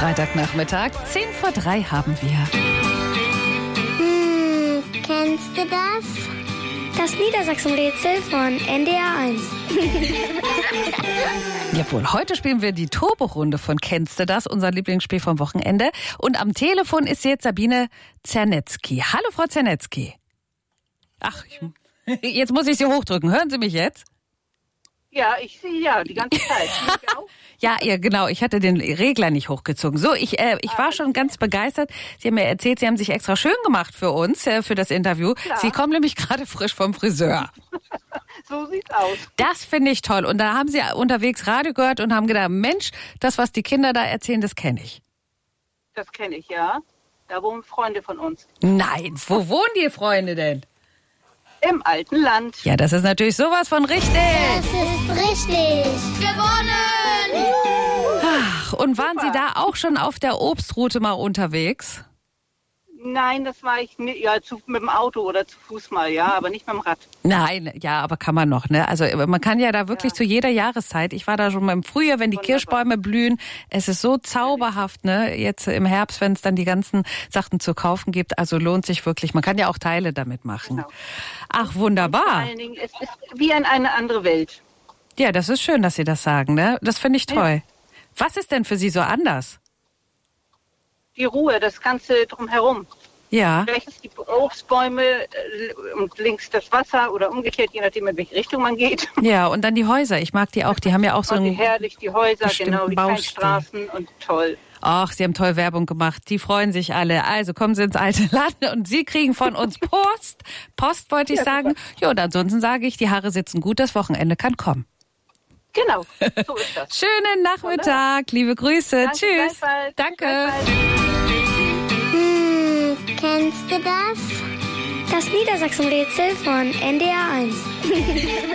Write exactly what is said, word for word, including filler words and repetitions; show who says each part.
Speaker 1: Freitagnachmittag, zehn vor drei haben wir.
Speaker 2: Hm, kennst du das?
Speaker 3: Das Niedersachsen-Rätsel von N D R eins.
Speaker 1: Jawohl, heute spielen wir die Turbo-Runde von Kennst du das, unser Lieblingsspiel vom Wochenende. Und am Telefon ist jetzt Sabine Zernetzky. Hallo, Frau Zernetzky. Ach, ich, jetzt muss ich Sie hochdrücken. Hören Sie mich jetzt?
Speaker 4: Ja, ich sehe ja die ganze Zeit.
Speaker 1: Ja, ja, genau. Ich hatte den Regler nicht hochgezogen. So, ich, äh, ich war schon ganz begeistert. Sie haben mir erzählt, Sie haben sich extra schön gemacht für uns, äh, für das Interview.
Speaker 4: Klar.
Speaker 1: Sie kommen nämlich gerade frisch vom Friseur.
Speaker 4: So sieht's aus.
Speaker 1: Das finde ich toll. Und da haben Sie unterwegs Radio gehört und haben gedacht, Mensch, das, was die Kinder da erzählen, das kenne ich.
Speaker 4: Das kenne ich, ja. Da wohnen Freunde von uns.
Speaker 1: Nein, wo wohnen die Freunde denn?
Speaker 4: Im alten Land.
Speaker 1: Ja, das ist natürlich sowas von richtig.
Speaker 2: Das ist richtig.
Speaker 3: Gewonnen!
Speaker 1: Ach, und waren
Speaker 4: Super.
Speaker 1: Sie da auch schon auf der Obstroute mal unterwegs?
Speaker 4: Nein, das war ich nicht, ja, zu, mit dem Auto oder zu Fuß mal, ja, aber nicht mit dem Rad.
Speaker 1: Nein, ja, aber kann man noch, ne? Also man kann ja da wirklich
Speaker 4: Ja.
Speaker 1: zu jeder Jahreszeit. Ich war da schon mal im Frühjahr, wenn die
Speaker 4: Wunderbar.
Speaker 1: Kirschbäume blühen. Es ist so zauberhaft, ne? Jetzt im Herbst, wenn es dann die ganzen Sachen zu kaufen gibt. Also lohnt sich wirklich. Man kann ja auch Teile damit machen.
Speaker 4: Genau.
Speaker 1: Ach,
Speaker 4: Vor
Speaker 1: wunderbar.
Speaker 4: allen Dingen, es ist wie in eine andere Welt.
Speaker 1: Ja, das ist schön, dass Sie das sagen, ne? Das finde ich toll. Was ist denn für Sie so anders?
Speaker 4: Die Ruhe, das Ganze drumherum.
Speaker 1: Ja,
Speaker 4: Rechts die Obstbäume äh, und links das Wasser oder umgekehrt, je nachdem, in welche Richtung man geht.
Speaker 1: ja, und dann die Häuser. Ich mag die auch. Die haben ja auch so
Speaker 4: Und die
Speaker 1: ein...
Speaker 4: herrlich, die Häuser,
Speaker 1: bestimmten
Speaker 4: genau, die kleinen
Speaker 1: Baustil.
Speaker 4: Straßen und toll.
Speaker 1: Ach, Sie haben toll Werbung gemacht. Die freuen sich alle. Also kommen Sie ins alte Land und Sie kriegen von uns Post. Post wollte ich
Speaker 4: Ja,
Speaker 1: sagen.
Speaker 4: super.
Speaker 1: Ja, und ansonsten sage ich, die Haare sitzen gut. Das Wochenende kann kommen.
Speaker 4: Genau, so ist das.
Speaker 1: Schönen Nachmittag. Liebe Grüße.
Speaker 4: Danke,
Speaker 1: Tschüss.
Speaker 4: gleichfalls.
Speaker 1: Danke.
Speaker 4: Gleichfalls.
Speaker 2: Hm, kennst du das?
Speaker 3: Das Niedersachsen-Rätsel von N D R eins.